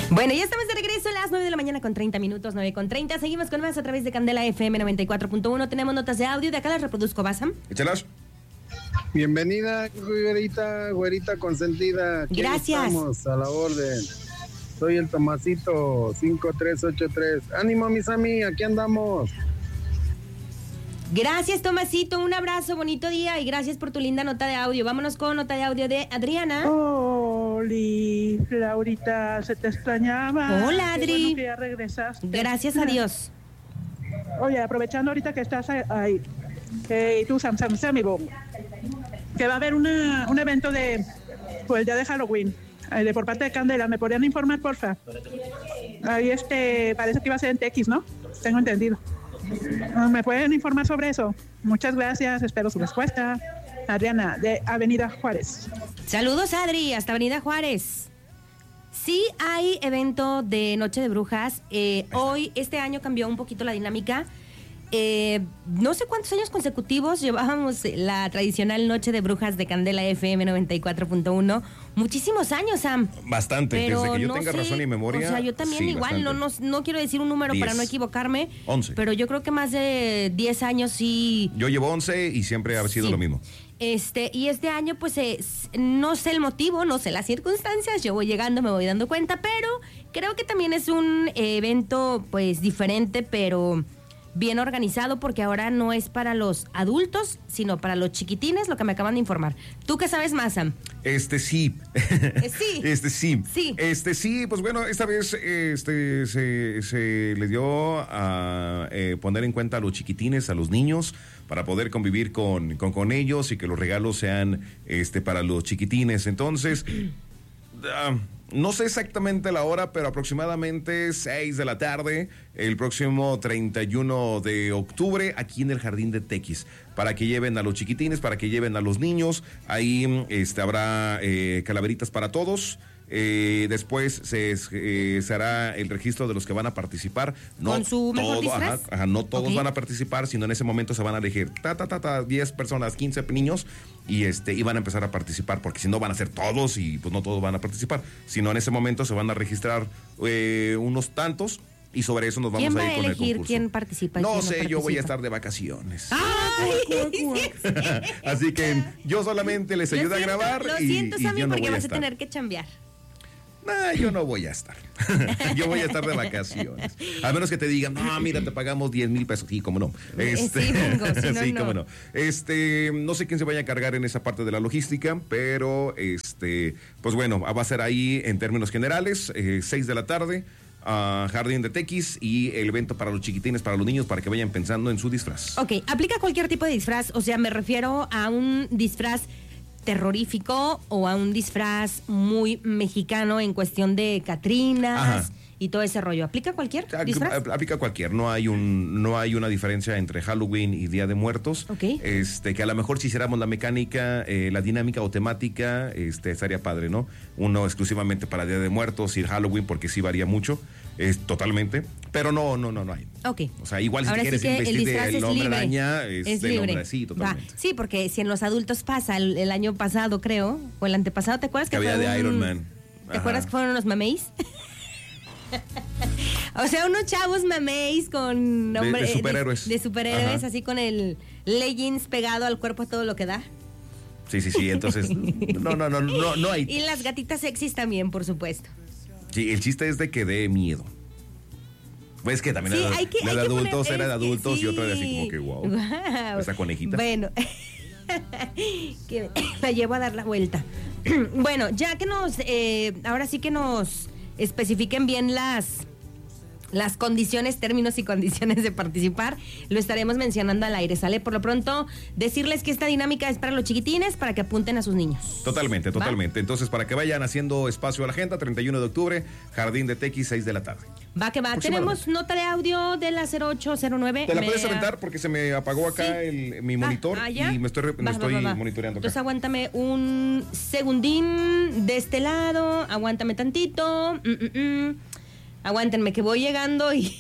Bueno, ya estamos de regreso a las 9 de la mañana con 30 minutos, 9:30. Seguimos con más a través de Candela FM 94.1. Tenemos notas de audio, de acá las reproduzco, ¿Basam? Échalas. Bienvenida, güerita consentida. Aquí Gracias. Estamos a la orden. Soy el Tomasito 5383. Ánimo, mis amis, aquí andamos. Gracias, Tomasito. Un abrazo, bonito día y gracias por tu linda nota de audio. Vámonos con nota de audio de Adriana. Oli, Laurita, se te extrañaba. Hola, Adri. Qué bueno que ya regresaste. Gracias a Dios. Oye, aprovechando ahorita que estás ahí, y tú, Sam, amigo, que va a haber un evento de, pues, el día de Halloween, de por parte de Candela. ¿Me podrían informar, porfa? Ahí parece que iba a ser en TX, ¿no? Tengo entendido. ¿Me pueden informar sobre eso? Muchas gracias, espero su respuesta. Adriana, de Avenida Juárez. Saludos, Adri, hasta Avenida Juárez. Sí hay evento de Noche de Brujas. Hoy, este año cambió un poquito la dinámica. No sé cuántos años consecutivos llevábamos la tradicional Noche de Brujas de Candela FM 94.1. Muchísimos años, Sam. Bastante, pero desde que yo no tenga sé, razón y memoria. O sea, yo también sí, igual, no quiero decir un número 10, para no equivocarme. 11. Pero yo creo que más de 10 años sí. Yo llevo 11 y siempre ha sido Sí. lo mismo. Y este año, pues, no sé el motivo, no sé las circunstancias, yo voy llegando, me voy dando cuenta, pero creo que también es un evento, pues, diferente, pero bien organizado, porque ahora no es para los adultos, sino para los chiquitines, lo que me acaban de informar. ¿Tú qué sabes más, Sam? Sí. Sí. Sí. Sí, pues bueno, esta vez se le dio a poner en cuenta a los chiquitines, a los niños, para poder convivir con ellos y que los regalos sean para los chiquitines. Entonces, no sé exactamente la hora, pero aproximadamente 6 de la tarde, el próximo 31 de octubre, aquí en el Jardín de Tequis, para que lleven a los chiquitines, para que lleven a los niños. Ahí habrá calaveritas para todos. Después se hará el registro de los que van a participar. No ¿Con su mejor disfraz? No todos Okay. van a participar, sino en ese momento se van a elegir 10 personas, 15 niños y van a empezar a participar, porque si no van a ser todos y pues no todos van a participar, sino en ese momento se van a registrar unos tantos. Y sobre eso nos vamos ¿Quién va a ir a con el elegir concurso. quién participa y No quién sé, no yo voy a participa? estar de vacaciones. ¡Ay! Así que yo solamente les ayudo a grabar. Lo y siento, Sammy, yo no porque voy a vas a estar. tener que chambear. Yo no voy a estar. Yo voy a estar de vacaciones. A menos que te digan, no, mira, te pagamos 10,000 pesos. Sí, cómo no. Sí, vengo, si no, sí, no. cómo no. No sé quién se vaya a cargar en esa parte de la logística, pero pues bueno, va a ser ahí en términos generales, 6 de la tarde. Jardín de Tequis y el evento para los chiquitines, para los niños, para que vayan pensando en su disfraz. Ok, aplica cualquier tipo de disfraz, o sea, me refiero a un disfraz terrorífico o a un disfraz muy mexicano en cuestión de catrinas. Ajá. Y todo ese rollo. ¿Aplica cualquier disfraz? Aplica cualquier. No hay una diferencia entre Halloween y Día de Muertos. Ok. Que a lo mejor si hiciéramos la mecánica, la dinámica o temática, estaría padre, ¿no? Uno exclusivamente para Día de Muertos y Halloween, porque sí varía mucho, totalmente. Pero no hay. Ok. O sea, igual si Ahora te quieres sí que el vestir disfraz del es hombre libre. araña, Es del libre. hombre, sí, totalmente. Va. Sí, porque si en los adultos pasa, el año pasado creo, o el antepasado, ¿te acuerdas Que que había fue de Iron Man. ¿Te acuerdas que fueron unos mameis? O sea, unos chavos mameis con De superhéroes. de superhéroes, Ajá. así con el leggings pegado al cuerpo a todo lo que da. Sí, entonces, no hay. Y las gatitas sexys también, por supuesto. Sí, el chiste es de que dé miedo. Pues que también Sí, la hay que de adultos poner- era de adultos sí. y otra de así como que wow. Guau. Esa conejita. Bueno, que la llevo a dar la vuelta. Bueno, ya que ahora sí que nos especifiquen bien las condiciones, términos y condiciones de participar, lo estaremos mencionando al aire, ¿sale? Por lo pronto, decirles que esta dinámica es para los chiquitines, para que apunten a sus niños. Totalmente. Entonces, para que vayan haciendo espacio a la agenda, 31 de octubre, Jardín de Tequis, 6 de la tarde. Va que va. Tenemos nota de audio de la 0809. ¿Te la puedes aventar? Porque se me apagó acá mi monitor ¿ya? y me estoy Va. monitoreando Entonces acá. aguántame un segundín de este lado, aguántame tantito. Aguántenme que voy llegando y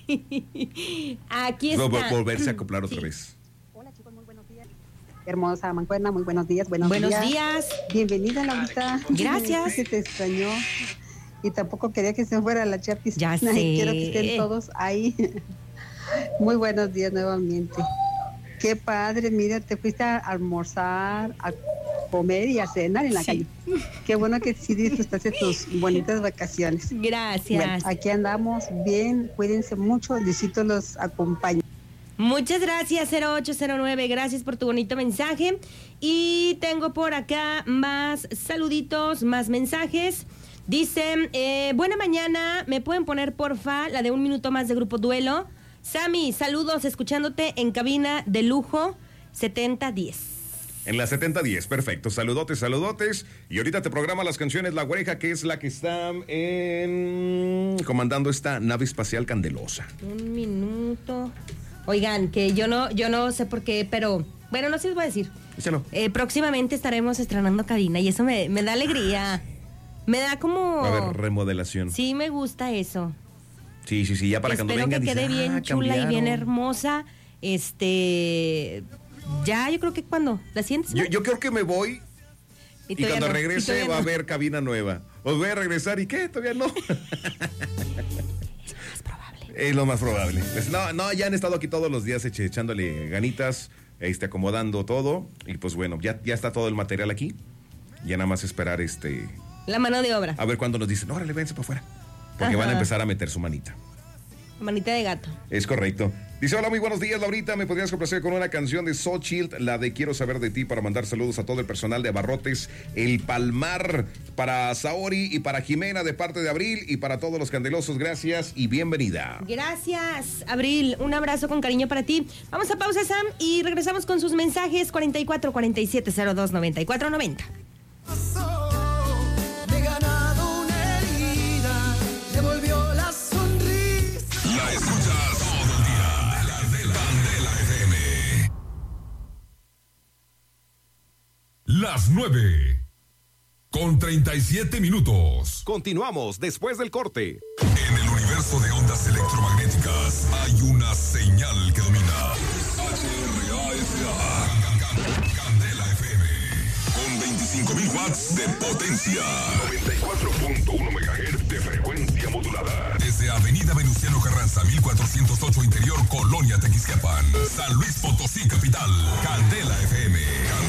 aquí está. Volverse a acoplar otra vez. Hola chicos, muy buenos días. Hermosa mancuerna, muy buenos días. Buenos días. Bienvenida, Laurita. Gracias. Se te extrañó. y tampoco quería que se fuera la Chapis. Ya sé. Quiero que estén todos ahí. Muy buenos días nuevamente. Qué padre, mira, te fuiste a almorzar, a comer y a cenar en la calle. Qué bueno que sí disfrutaste tus bonitas vacaciones. Gracias. Bueno, aquí andamos bien, cuídense mucho, Diosito los acompañe. Muchas gracias, 0809, gracias por tu bonito mensaje. Y tengo por acá más saluditos, más mensajes. Dicen, buena mañana, ¿me pueden poner porfa la de 1 minuto más de Grupo Duelo? Sammy, saludos, escuchándote en cabina de lujo 7010. En la 7010, perfecto. Saludotes. Y ahorita te programa las canciones La Oreja, que es la que está comandando esta nave espacial candelosa. 1 minuto. Oigan, que yo no sé por qué, pero bueno, no se les voy a decir. Díselo. Próximamente estaremos estrenando cabina y eso me da alegría. Me da como... Va a haber remodelación. Sí, me gusta eso. Sí, ya para cuando vengan. Espero que quede bien chula y bien hermosa. Ya, yo creo que cuando la sientes. Yo creo que me voy y cuando regrese va a haber cabina nueva. Os voy a regresar y ¿qué? Todavía no. Es lo más probable. Pues no, ya han estado aquí todos los días echándole ganitas, acomodando todo. Y pues bueno, ya está todo el material aquí. Ya nada más esperar la mano de obra. A ver cuándo nos dicen, órale, vénse para afuera. Porque van a empezar a meter su manita. Manita de gato. Es correcto. Dice, hola, muy buenos días, Laurita. ¿Me podrías complacer con una canción de Xochitl, la de Quiero saber de ti, para mandar saludos a todo el personal de Abarrotes El Palmar, para Saori y para Jimena de parte de Abril y para todos los candelosos? Gracias y bienvenida. Gracias, Abril. Un abrazo con cariño para ti. Vamos a pausa, Sam, y regresamos con sus mensajes. 44 47 02 94 90. Las 9:37. Continuamos después del corte. En el universo de ondas electromagnéticas hay una señal que domina. Candela FM. Con 25.000 watts de potencia. 94.1 MHz de frecuencia modulada. Desde Avenida Venustiano Carranza, 1408 Interior, Colonia Tequisquiapan. San Luis Potosí, capital. Candela FM.